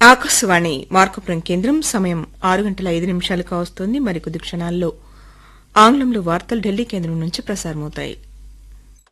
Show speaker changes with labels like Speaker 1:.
Speaker 1: ఆకాశవాణి మార్కపురం కేంద్రం సమయం 6:05 కావస్తోంది. మరికొద్ది క్షణాల్లో ఆంగ్లంలో వార్తలు ఢిల్లీ కేంద్రం నుంచి ప్రసారమవుతాయి.